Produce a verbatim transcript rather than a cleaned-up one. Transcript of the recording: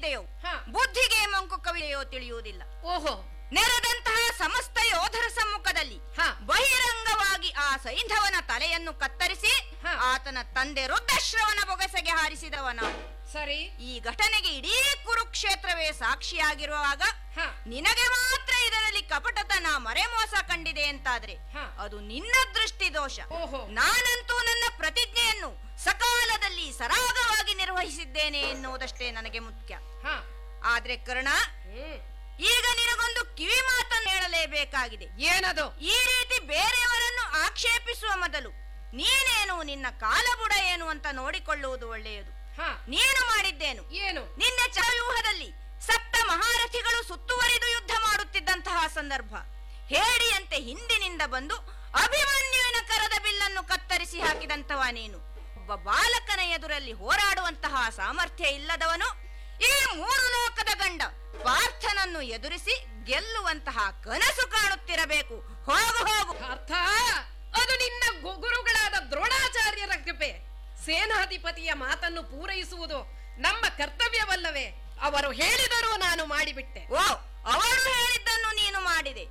ಕವಿತೆಯೋ ಹ. ಬುದ್ಧಿಗೆ ಮಂಕು ಕವಿತೆಯೋ ತಿಳಿಯುವುದಿಲ್ಲ. ಓಹೋ, ನೆರೆದಂತಹ ಸಮಸ್ತ ಯೋಧರ ಸಮ್ಮುಖದಲ್ಲಿ ಹ. ಬಹಿರಂಗವಾಗಿ ಆ ಸೈಂಧವನ ತಲೆಯನ್ನು ಕತ್ತರಿಸಿ ಹ. ಆತನ ತಂದೆ ರುದ್ರಶ್ರವನ ಬೊಗಸೆಗೆ ಹಾರಿಸಿದವ ನಾನು. ಸರಿ. ಈ ಘಟನೆಗೆ ಇಡೀ ಕುರುಕ್ಷೇತ್ರವೇ ಸಾಕ್ಷಿಯಾಗಿರುವಾಗ ಹ. ನಿನಗೆ ಮಾತ್ರ ಇದರಲ್ಲಿ ಕಪಟತನ ಮರೆಮೋಸ ಕಂಡಿದೆ ಅಂತಾದ್ರೆ ಹ. ಅದು ನಿನ್ನ ದೃಷ್ಟಿ ದೋಷ. ಓಹೋ. ನಾನಂತೂ ನನ್ನ ಪ್ರತಿಜ್ಞೆಯನ್ನು ಸಕಾಲದಲ್ಲಿ ಸರಾಗವಾಗಿ ನಿರ್ವಹಿಸಿದ್ದೇನೆ ಎನ್ನುವುದಷ್ಟೇ ನನಗೆ ಮುಖ್ಯ. ಹ. ಆದ್ರೆ ಕರ್ಣ, ಹ್ಮ್. ಈಗ ನಿನಗೊಂದು ಕಿವಿ ಮಾತನ್ನು ಹೇಳಲೇಬೇಕಾಗಿದೆ. ಏನದು? ಈ ರೀತಿ ಬೇರೆಯವರನ್ನು ಆಕ್ಷೇಪಿಸುವ ಮೊದಲು ನೀನೇನು, ನಿನ್ನ ಕಾಲಬುಡ ಏನು ಅಂತ ನೋಡಿಕೊಳ್ಳುವುದು ಒಳ್ಳೆಯದು. ಹ. ನೀನು ಮಾಡಿದ್ದೇನು? ಏನು? ನಿನ್ನೆ ಚವ್ಯೂಹದಲ್ಲಿ ಸಪ್ತ ಮಹಾರಥಿಗಳು ಸುತ್ತುವರಿದು ಯುದ್ಧ ಮಾಡುತ್ತಿದ್ದಂತಹ ಸಂದರ್ಭ, ಹೇಡಿಯಂತೆ ಹಿಂದಿನಿಂದ ಬಂದು ಅಭಿಮನ್ಯುವಿನ ಕರದ ಬಿಲ್ಲನ್ನು ಕತ್ತರಿಸಿ ಹಾಕಿದಂತಹ ನೀನು ಒಬ್ಬ ಬಾಲಕನ ಎದುರಲ್ಲಿ ಹೋರಾಡುವಂತಹ ಸಾಮರ್ಥ್ಯ ಇಲ್ಲದವನು ಈ ಮೂರು ಲೋಕದ ಗಂಡ ಪಾರ್ಥನನ್ನು ಎದುರಿಸಿ ಗೆಲ್ಲುವಂತಹ ಕನಸು ಕಾಣುತ್ತಿರಬೇಕು. ಹೋಗು ಹೋಗು. ಅರ್ಥ ಅದು ನಿನ್ನ ಗು- ಗುರುಗಳಾದ ದ್ರೋಣಾಚಾರ್ಯರ ಕೃಪೆ. ಸೇನಾಧಿಪತಿಯ ಮಾತನ್ನು ಪೂರೈಸುವುದು ನಮ್ಮ ಕರ್ತವ್ಯವಲ್ಲವೇ? ಅವರು ಹೇಳಿದರೂ ನಾನು ಮಾಡಿಬಿಟ್ಟೆ. ಓ, ಅವರು ಹೇಳಿದ್ದನ್ನು ನೀನು ಮಾಡಿದೆ.